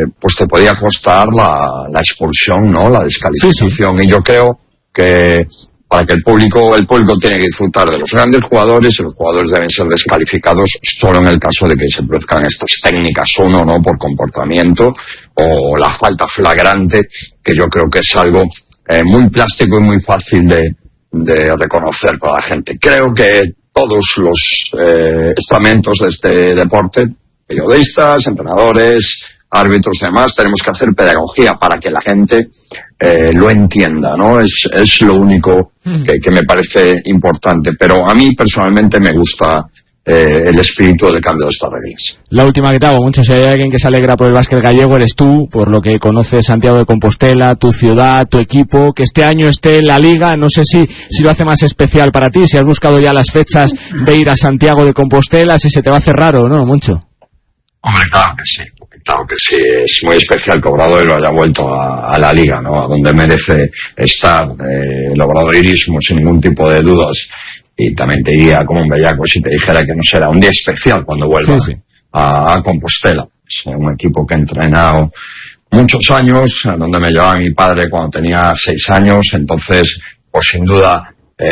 pues te podía costar la expulsión, ¿no? La descalificación. Sí. Y yo creo que para que el público tiene que disfrutar de los grandes jugadores, y los jugadores deben ser descalificados solo en el caso de que se produzcan estas técnicas, uno, ¿no? Por comportamiento, o la falta flagrante, que yo creo que es algo muy plástico y muy fácil de reconocer para la gente. Creo que todos los estamentos de este deporte, periodistas, entrenadores, árbitros y demás, tenemos que hacer pedagogía para que la gente lo entienda, ¿no? Es lo único que me parece importante. Pero a mí personalmente me gusta el espíritu del cambio de estas reglas. La última que te hago, mucho, si hay alguien que se alegra por el básquet gallego eres tú, por lo que conoces Santiago de Compostela, tu ciudad, tu equipo, que este año esté en la Liga. No sé si lo hace más especial para ti, si has buscado ya las fechas de ir a Santiago de Compostela, si se te va a hacer raro, ¿no, Moncho? Hombre, claro que sí, es muy especial que Obradoiro haya vuelto a la Liga, ¿no? A donde merece estar. El obradoirismo, sin ningún tipo de dudas. Y también te diría como un bellaco si te dijera que no será un día especial cuando vuelva a Compostela. Es un equipo que he entrenado muchos años, donde me llevaba mi padre cuando tenía 6 años, entonces, pues sin duda,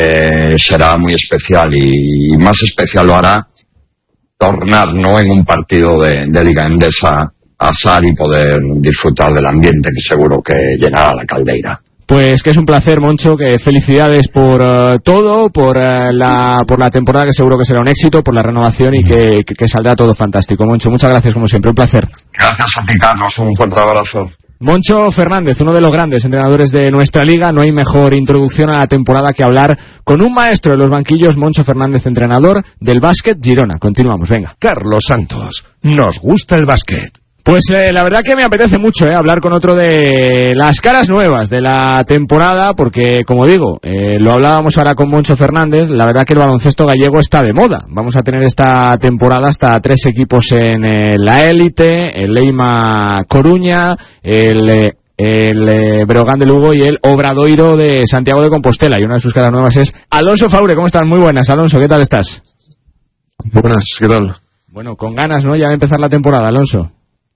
será muy especial, y más especial lo hará tornar, ¿no? En un partido de Liga Endesa a SAR y poder disfrutar del ambiente que seguro que llenará la Caldeira. Pues que es un placer, Moncho, que felicidades por todo, por la temporada, que seguro que será un éxito, por la renovación, y que saldrá todo fantástico. Moncho, muchas gracias como siempre, un placer. Gracias a ti, Carlos, un fuerte abrazo. Moncho Fernández, uno de los grandes entrenadores de nuestra liga. No hay mejor introducción a la temporada que hablar con un maestro de los banquillos. Moncho Fernández, entrenador del Básquet Girona. Continuamos, venga. Carlos Santos, nos gusta el básquet. Pues la verdad que me apetece mucho hablar con otro de las caras nuevas de la temporada, porque, como digo, lo hablábamos ahora con Moncho Fernández, la verdad que el baloncesto gallego está de moda. Vamos a tener esta temporada hasta 3 equipos en la élite: el Leima Coruña, el Breogán de Lugo y el Obradoiro de Santiago de Compostela. Y una de sus caras nuevas es Alonso Faure. ¿Cómo estás? Muy buenas, Alonso, ¿qué tal estás? Buenas, ¿qué tal? Bueno, con ganas, ¿no?, ya de empezar la temporada, Alonso.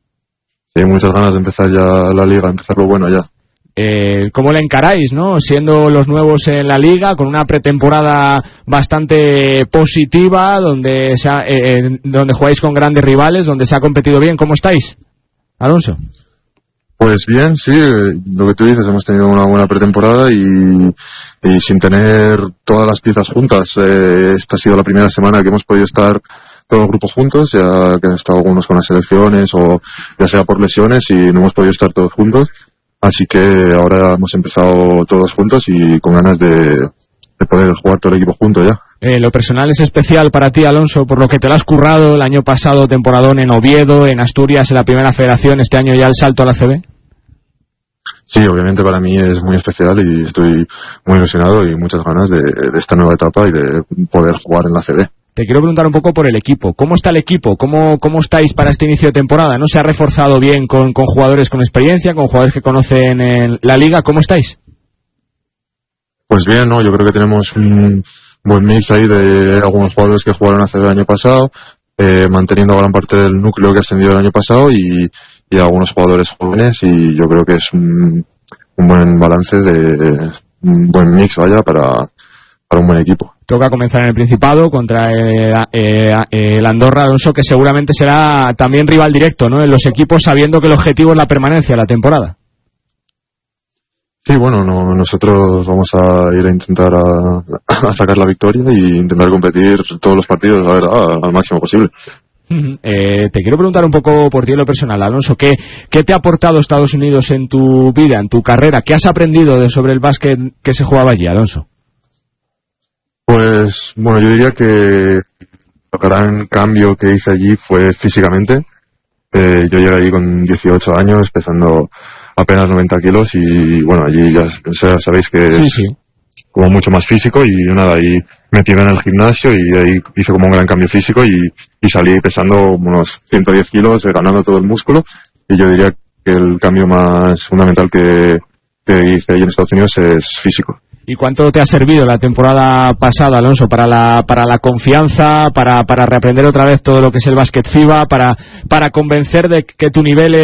Sí, muchas ganas de empezar ya la liga, empezar lo bueno ya. ¿Cómo la encaráis, no? Siendo los nuevos en la liga, con una pretemporada bastante positiva, donde jugáis con grandes rivales, donde se ha competido bien. ¿Cómo estáis, Alonso? Pues bien, sí, lo que tú dices, hemos tenido una buena pretemporada y sin tener todas las piezas juntas. Esta ha sido la primera semana que hemos podido estar todos los grupos juntos, ya que han estado algunos con las selecciones o ya sea por lesiones, y no hemos podido estar todos juntos. Así que ahora hemos empezado todos juntos y con ganas de poder jugar todo el equipo junto ya. Lo personal es especial para ti, Alonso, por lo que te lo has currado el año pasado, temporadón en Oviedo, en Asturias, en la primera federación, este año ya el salto a la ACB. Sí, obviamente para mí es muy especial y estoy muy ilusionado y muchas ganas de esta nueva etapa y de poder jugar en la ACB. Te quiero preguntar un poco por el equipo. ¿Cómo está el equipo? ¿Cómo estáis para este inicio de temporada? ¿No se ha reforzado bien con jugadores con experiencia, con jugadores que conocen en la liga? ¿Cómo estáis? Pues bien, ¿no? Yo creo que tenemos un buen mix ahí de algunos jugadores que jugaron hace el año pasado, manteniendo gran parte del núcleo que ha ascendido el año pasado, y algunos jugadores jóvenes, y yo creo que es un buen balance, de un buen mix, vaya, para un buen equipo. Toca comenzar en el Principado contra el Andorra, Alonso, que seguramente será también rival directo, ¿no?, en los equipos, sabiendo que el objetivo es la permanencia de la temporada. Sí, bueno, nosotros vamos a ir a intentar a sacar la victoria y intentar competir todos los partidos, la verdad, al máximo posible. Te quiero preguntar un poco por ti en lo personal, Alonso. ¿Qué te ha aportado Estados Unidos en tu vida, en tu carrera? ¿Qué has aprendido sobre el básquet que se jugaba allí, Alonso? Pues, bueno, yo diría que el gran cambio que hice allí fue físicamente. Yo llegué allí con 18 años, pesando apenas 90 kilos, y bueno, allí ya sabéis que es como mucho más físico, y nada, ahí me tiré en el gimnasio y ahí hice como un gran cambio físico y salí pesando unos 110 kilos, ganando todo el músculo, y yo diría que el cambio más fundamental que hice allí en Estados Unidos es físico. ¿Y cuánto te ha servido la temporada pasada, Alonso, para la confianza, para reaprender otra vez todo lo que es el básquet FIBA, para convencer de que tu nivel